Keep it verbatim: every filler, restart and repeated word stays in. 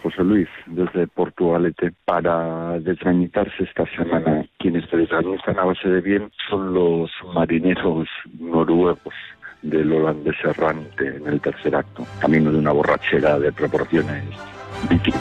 José Luis, desde Portugalete, para desmanitarse esta semana. Quienes se desmanizan a base de bien son los marineros noruegos del holandés errante en el tercer acto, camino de una borrachera de proporciones